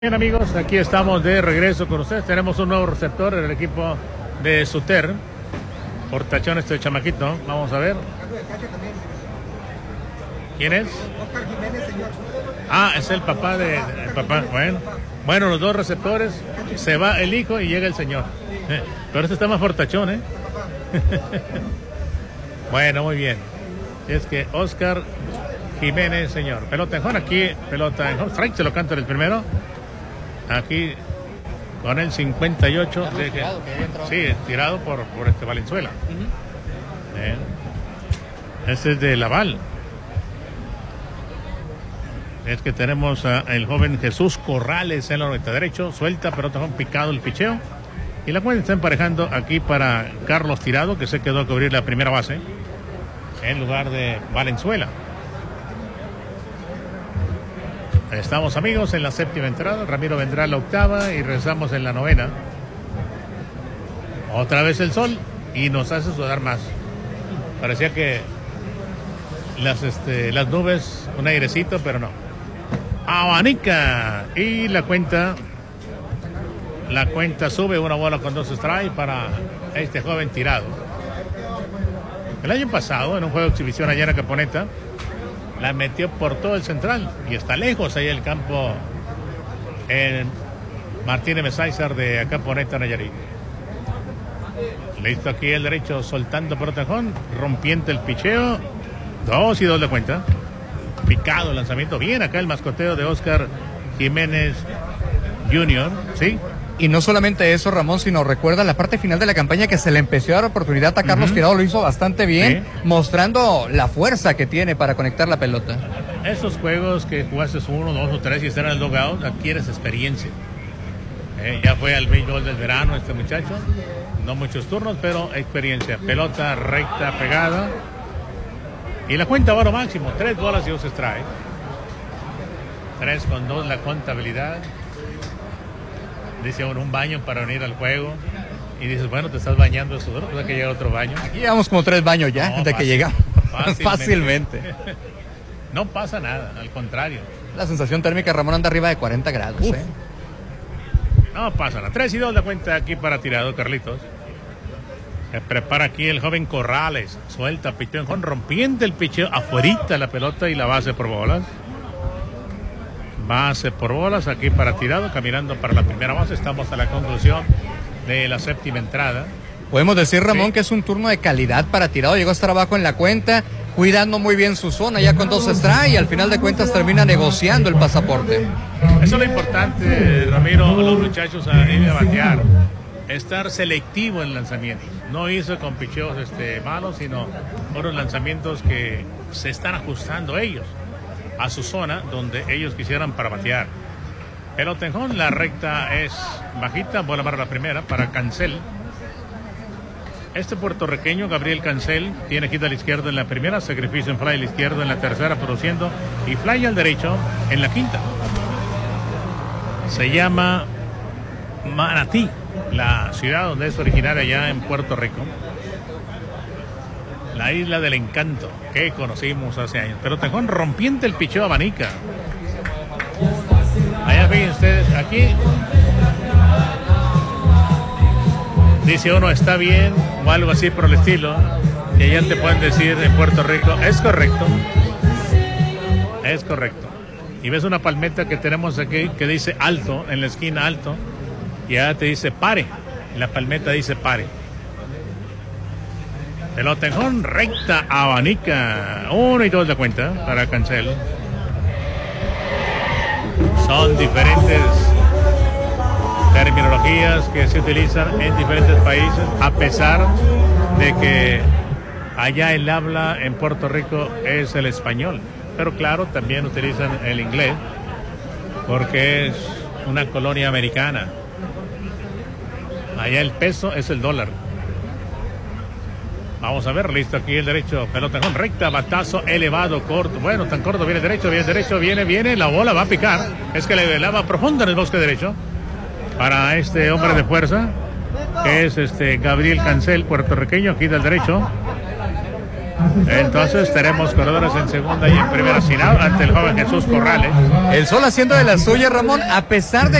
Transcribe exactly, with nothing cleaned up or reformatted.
Bien, amigos, aquí estamos de regreso con ustedes. Tenemos un nuevo receptor en el equipo de Suter. Portachón este chamaquito. Vamos a ver. ¿Quién es? Oscar Jiménez, señor. Ah, es el papá de... El papá. Bueno, bueno, los dos receptores. Se va el hijo y llega el señor. Pero este está más portachón, ¿eh? Bueno, muy bien. Es que Oscar Jiménez, señor. Pelota en home aquí. Pelota en home. Strike se lo canta el primero. Aquí con el cincuenta y ocho de que, sí, tirado por, por este Valenzuela. Uh-huh. eh, este es de Laval. Es que tenemos al joven Jesús Corrales en la noventa derecho, suelta, pelota con picado el picheo, y la cuenta está emparejando aquí para Carlos Tirado, que se quedó a cubrir la primera base en lugar de Valenzuela. Estamos, amigos, en la séptima entrada. Ramiro vendrá a la octava y regresamos en la novena. Otra vez el sol y nos hace sudar más. Parecía que las, este, las nubes, un airecito, pero no. Abanica. Y la cuenta, la cuenta sube una bola con dos strikes para este joven Tirado. El año pasado, en un juego de exhibición allá en Caponeta, la metió por todo el central y está lejos ahí el campo en Martínez Mesáizar de Acaponeta, Nayarit. Listo aquí el derecho soltando por tejón, rompiente el picheo, dos y dos de cuenta. Picado el lanzamiento, bien acá el mascoteo de Oscar Jiménez junior, ¿sí? Y no solamente eso, Ramón, sino recuerda la parte final de la campaña que se le empezó a dar oportunidad a Carlos uh-huh. Tirado, lo hizo bastante bien, sí, mostrando la fuerza que tiene para conectar la pelota. Esos juegos que jugaste uno, dos o tres y están en el dugout, adquieres experiencia. Eh, ya fue al béisbol del verano este muchacho, no muchos turnos, pero experiencia. Pelota recta, pegada. Y la cuenta ahora máximo, tres bolas y dos strikes. Tres con dos la contabilidad. Dice uno, un baño para venir al juego. Y dices, bueno, te estás bañando de sudor, pues hay que llegar a otro baño. Aquí llevamos como tres baños ya, no, desde fácil, que llegamos. Fácilmente. Fácilmente. No pasa nada, al contrario. La sensación térmica, Ramón, anda arriba de cuarenta grados. ¿eh? No pasa nada. tres y dos la cuenta aquí para Tirado, Carlitos. Se prepara aquí el joven Corrales. Suelta, picheo, con rompiente el picheo. Afuerita la pelota y la base por bolas. Base por bolas aquí para Tirado, caminando para la primera base. Estamos a la conclusión de la séptima entrada. Podemos decir, Ramón, sí, que es un turno de calidad para Tirado. Llegó a estar abajo en la cuenta, cuidando muy bien su zona, ya con dos strikes, y al final de cuentas termina negociando el pasaporte. Eso es lo importante, Ramiro, los muchachos a ir a batear. Estar selectivo en lanzamientos. No hizo con picheos este, malos, sino unos lanzamientos que se están ajustando ellos a su zona donde ellos quisieran para batear. Pelota en home, la recta es bajita, bola para la primera para Cancel. Este puertorriqueño, Gabriel Cancel, tiene hit a la izquierda en la primera, sacrificio en fly a la izquierda en la tercera, produciendo, y fly al derecho en la quinta. Se llama Manatí, la ciudad donde es originaria allá en Puerto Rico. La isla del encanto que conocimos hace años. Pero tejón rompiente el picheo abanica. Allá ven ustedes, aquí dice uno está bien o algo así por el estilo. Y allá te pueden decir en Puerto Rico, es correcto. Es correcto. Y ves una palmeta que tenemos aquí que dice alto, en la esquina alto. Y allá te dice pare. La palmeta dice pare. Pelota en home, recta, abanica. Uno y dos de cuenta para Cancel. Son diferentes terminologías que se utilizan en diferentes países, a pesar de que allá el habla en Puerto Rico es el español. Pero claro, también utilizan el inglés, porque es una colonia americana. Allá el peso es el dólar. Vamos a ver, listo aquí el derecho, pelota con recta, batazo elevado, corto. Bueno, tan corto, viene derecho, viene derecho, viene, viene, la bola va a picar. Es que le velaba profunda en el bosque derecho para este hombre de fuerza, que es este Gabriel Cancel, puertorriqueño, aquí del derecho. Entonces tenemos corredores en segunda y en primera sin out ante el joven Jesús Corrales. El Sol haciendo de las suyas, Ramón, a pesar de